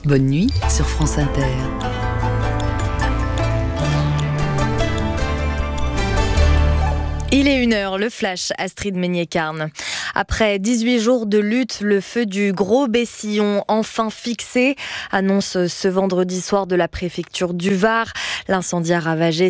Bonne nuit sur France Inter. Il est 1h, le flash, Astrid Meignet-Carne. Après 18 jours de lutte, le feu du Gros Bessillon, enfin fixé, annonce ce vendredi soir de la préfecture du Var. L'incendie a ravagé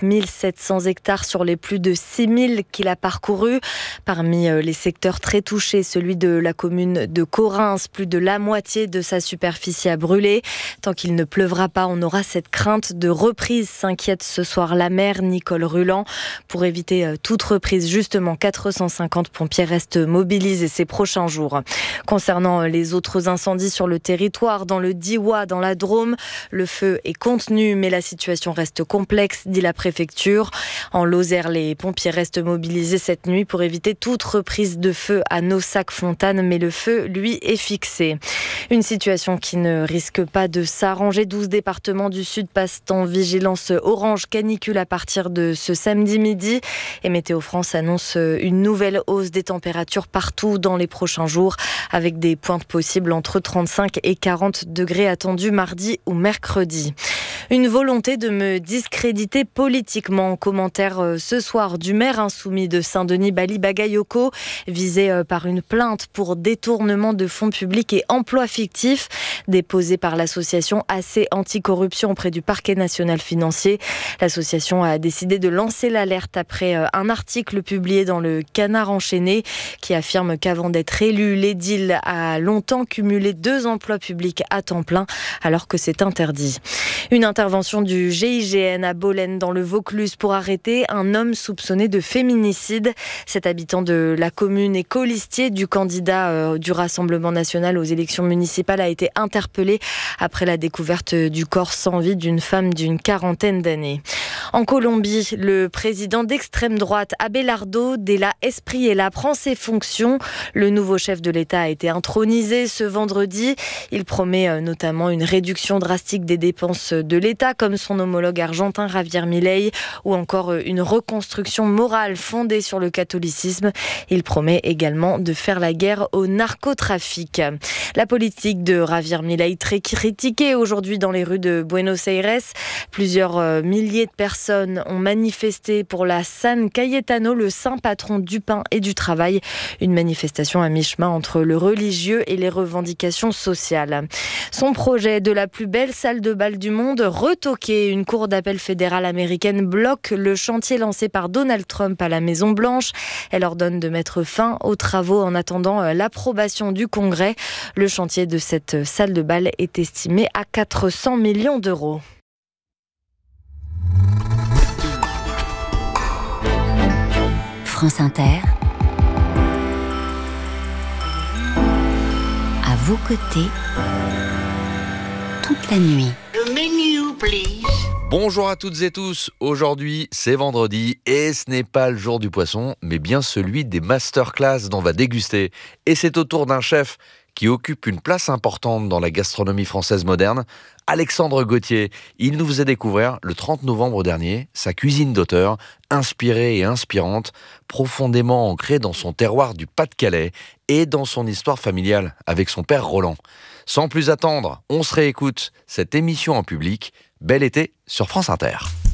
5700 hectares sur les plus de 6000 qu'il a parcourus. Parmi les secteurs très touchés, celui de la commune de Corrins, plus de la moitié de sa superficie a brûlé. Tant qu'il ne pleuvra pas, on aura cette crainte de reprise, s'inquiète ce soir la maire Nicole Ruland. Pour éviter toute reprise, justement, 450 pompiers restent mobilisés ces prochains jours. Concernant les autres incendies sur le territoire, dans le Diois, dans la Drôme, le feu est contenu, mais la situation reste complexe, dit la préfecture. En Lozère, les pompiers restent mobilisés cette nuit pour éviter toute reprise de feu à Naussac-Fontaine, mais le feu, lui, est fixé. Une situation qui ne risque pas de s'arranger. 12 départements du Sud passent en vigilance orange canicule à partir de ce samedi midi. Et Météo France annonce une nouvelle hausse des températures partout dans les prochains jours, avec des pointes possibles entre 35 et 40 degrés attendus mardi ou mercredi. Une volonté de me discréditer politiquement. Commentaire ce soir du maire insoumis de Saint-Denis, Bali Bagayoko, visé par une plainte pour détournement de fonds publics et emploi fictif, déposée par l'association AC Anticorruption auprès du parquet national financier. L'association a décidé de lancer l'alerte après un article publié dans le Canard enchaîné qui affirme qu'avant d'être élu, l'édile a longtemps cumulé 2 emplois publics à temps plein alors que c'est interdit. Une intervention du GIGN à Bolène dans le Vaucluse pour arrêter un homme soupçonné de féminicide. Cet habitant de la commune et colistier du candidat du Rassemblement national aux élections municipales a été interpellé après la découverte du corps sans vie d'une femme d'une 40aine d'années. En Colombie, le président d'extrême droite Abelardo Della Espriella prend ses fonctions. Le nouveau chef de l'État a été intronisé ce vendredi. Il promet notamment une réduction drastique des dépenses de l'État, comme son homologue argentin Javier Milei, ou encore une reconstruction morale fondée sur le catholicisme. Il promet également de faire la guerre au narcotrafic. La politique de Javier Milei très critiquée aujourd'hui dans les rues de Buenos Aires. Plusieurs milliers de personnes ont manifesté pour la San Cayetano, le saint patron du pain et du travail. Une manifestation à mi-chemin entre le religieux et les revendications sociales. Son projet de la plus belle salle de bal du monde, retoqué. Une cour d'appel fédérale américaine bloque le chantier lancé par Donald Trump à la Maison-Blanche. Elle ordonne de mettre fin aux travaux en attendant l'approbation du Congrès. Le chantier de cette salle de bal est estimé à 400 millions d'euros. France Inter, à vos côtés, toute la nuit. The menu, please. Bonjour à toutes et tous, aujourd'hui c'est vendredi et ce n'est pas le jour du poisson, mais bien celui des masterclass dont on va déguster. Et c'est au tour d'un chef qui occupe une place importante dans la gastronomie française moderne, Alexandre Gauthier. Il nous faisait découvrir le 30 novembre dernier sa cuisine d'auteur, inspirée et inspirante, profondément ancrée dans son terroir du Pas-de-Calais et dans son histoire familiale avec son père Roland. Sans plus attendre, on se réécoute cette émission en public. Bel été sur France Inter.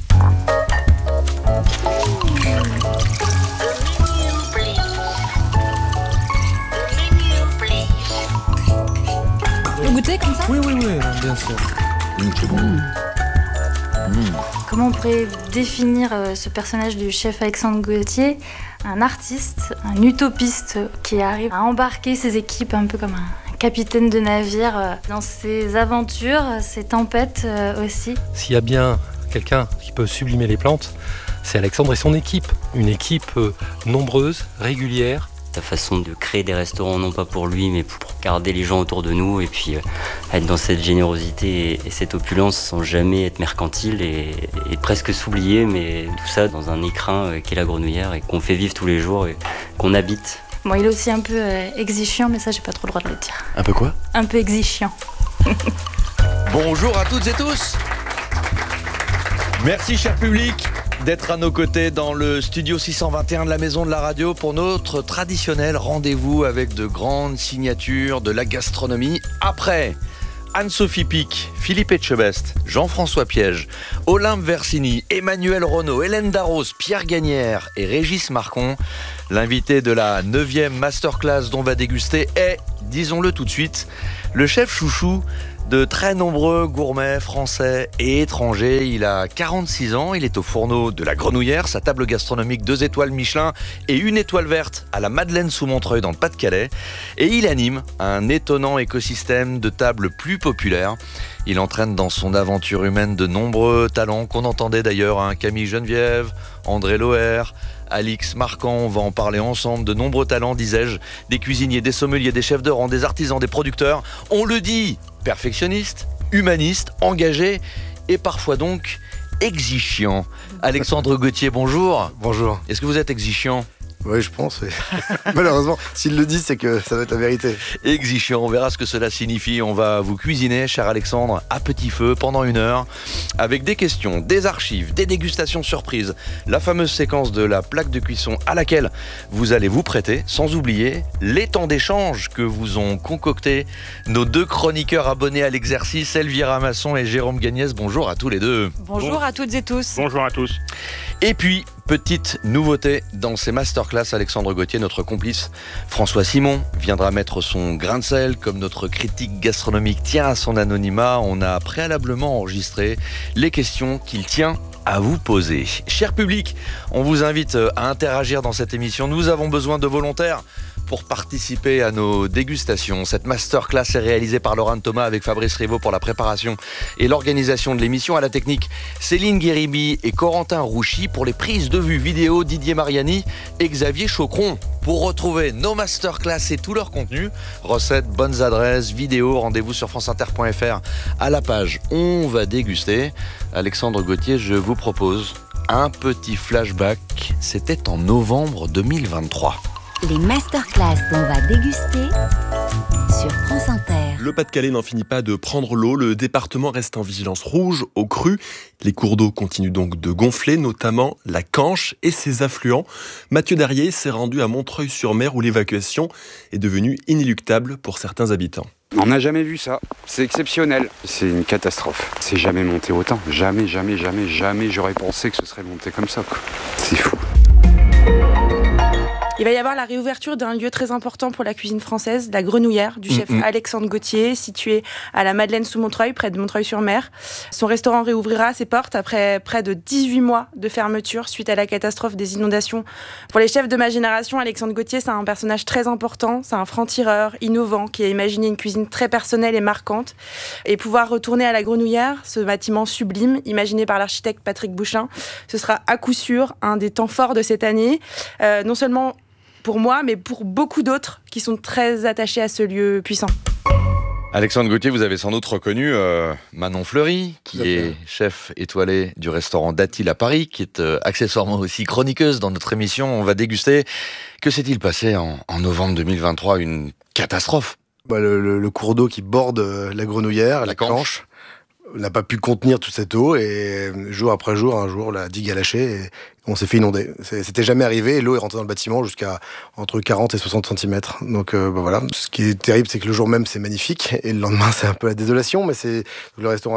Vous goûtez comme ça ? Oui, bien sûr. C'est bon. Comment on pourrait définir ce personnage du chef Alexandre Gauthier ? Un artiste, un utopiste qui arrive à embarquer ses équipes un peu comme un capitaine de navire dans ses aventures, ses tempêtes aussi. S'il y a bien quelqu'un qui peut sublimer les plantes, c'est Alexandre et son équipe. Une équipe nombreuse, régulière. Sa façon de créer des restaurants, non pas pour lui, mais pour garder les gens autour de nous et puis être dans cette générosité et cette opulence sans jamais être mercantile et presque s'oublier, mais tout ça dans un écrin qu'est la Grenouillère et qu'on fait vivre tous les jours et qu'on habite. Bon, il est aussi un peu exigeant, mais ça, j'ai pas trop le droit de le dire. Un peu quoi ? Un peu exigeant. Bonjour à toutes et tous. Merci cher public d'être à nos côtés dans le studio 621 de la Maison de la Radio pour notre traditionnel rendez-vous avec de grandes signatures de la gastronomie. Après Anne-Sophie Pic, Philippe Etchebest, Jean-François Piège, Olympe Versini, Emmanuel Renaud, Hélène Darroze, Pierre Gagnère et Régis Marcon. L'invité de la 9e masterclass dont va déguster est, disons-le tout de suite, le chef chouchou de très nombreux gourmets français et étrangers. Il a 46 ans, il est au fourneau de la Grenouillère, sa table gastronomique 2 étoiles Michelin et 1 étoile verte à la Madeleine sous Montreuil dans le Pas-de-Calais. Et il anime un étonnant écosystème de tables plus populaires. Il entraîne dans son aventure humaine de nombreux talents qu'on entendait d'ailleurs, Camille Geneviève, André Loher, Alix Marquand, on va en parler ensemble, de nombreux talents, disais-je, des cuisiniers, des sommeliers, des chefs de rang, des artisans, des producteurs. On le dit, perfectionnistes, humanistes, engagés et parfois donc exigeants. Alexandre Gauthier, bonjour. Bonjour. Est-ce que vous êtes exigeant ? Oui, je pense. Oui. Malheureusement, s'il le dit, c'est que ça doit être la vérité. Exigeant, on verra ce que cela signifie. On va vous cuisiner, cher Alexandre, à petit feu pendant 1 heure, avec des questions, des archives, des dégustations surprises, la fameuse séquence de la plaque de cuisson à laquelle vous allez vous prêter, sans oublier les temps d'échange que vous ont concocté nos 2 chroniqueurs abonnés à l'exercice, Elvira Masson et Jérôme Gagnès. Bonjour à tous les 2. Bonjour à toutes et tous. Bonjour à tous. Et puis, petite nouveauté dans ces masterclass, Alexandre Gauthier, notre complice François Simon, viendra mettre son grain de sel. Comme notre critique gastronomique tient à son anonymat, on a préalablement enregistré les questions qu'il tient à vous poser. Cher public, on vous invite à interagir dans cette émission. Nous avons besoin de volontaires pour participer à nos dégustations. Cette masterclass est réalisée par Laurent Thomas avec Fabrice Rivaud pour la préparation et l'organisation de l'émission. À la technique, Céline Guéribi et Corentin Rouchy. Pour les prises de vue vidéo, Didier Mariani et Xavier Chaucron. Pour retrouver nos masterclass et tout leur contenu, recettes, bonnes adresses, vidéos, rendez-vous sur franceinter.fr à la page On va déguster. Alexandre Gauthier, je vous propose un petit flashback. C'était en novembre 2023. Les masterclass dont on va déguster sur France Inter. Le Pas-de-Calais n'en finit pas de prendre l'eau. Le département reste en vigilance rouge au cru. Les cours d'eau continuent donc de gonfler, notamment la Canche et ses affluents. Mathieu Darrier s'est rendu à Montreuil-sur-Mer où l'évacuation est devenue inéluctable pour certains habitants. On n'a jamais vu ça, c'est exceptionnel, c'est une catastrophe. C'est jamais monté autant, jamais j'aurais pensé que ce serait monté comme ça, quoi. C'est fou. Il va y avoir la réouverture d'un lieu très important pour la cuisine française, la Grenouillère, du chef Alexandre Gauthier, situé à la Madeleine sous Montreuil, près de Montreuil-sur-Mer. Son restaurant réouvrira ses portes après près de 18 mois de fermeture suite à la catastrophe des inondations. Pour les chefs de ma génération, Alexandre Gauthier, c'est un personnage très important, c'est un franc-tireur, innovant, qui a imaginé une cuisine très personnelle et marquante. Et pouvoir retourner à la Grenouillère, ce bâtiment sublime, imaginé par l'architecte Patrick Bouchin, ce sera à coup sûr un des temps forts de cette année. Non seulement pour moi, mais pour beaucoup d'autres qui sont très attachés à ce lieu puissant. Alexandre Gauthier, vous avez sans doute reconnu Manon Fleury, qui est chef étoilé du restaurant Datil à Paris, qui est accessoirement aussi chroniqueuse dans notre émission. On va déguster. Que s'est-il passé en novembre 2023 ? Une catastrophe. Le cours d'eau qui borde la Grenouillère, la Canche, n'a pas pu contenir toute cette eau et jour après jour, un jour, la digue a lâché et on s'est fait inonder. C'était jamais arrivé et l'eau est rentrée dans le bâtiment jusqu'à entre 40 et 60 cm. Donc voilà. Ce qui est terrible, c'est que le jour même, c'est magnifique et le lendemain, c'est un peu la désolation, mais le restaurant